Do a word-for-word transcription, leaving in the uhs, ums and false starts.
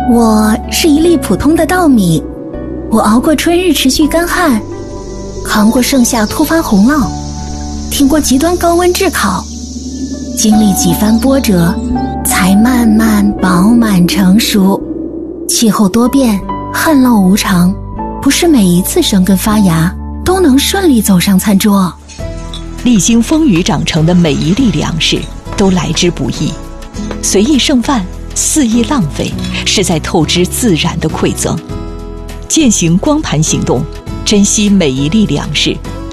我是一粒普通的稻米，我熬过春日持续干旱，扛过盛夏突发洪涝，挺过极端高温炙烤，经历几番波折，才慢慢饱满成熟。气候多变，旱涝无常，不是每一次生根发芽都能顺利走上餐桌。 历经风雨长成的每一粒粮食都来之不易，随意剩饭，肆意浪费，是在透支自然的馈赠。践行光盘行动，珍惜每一粒粮食，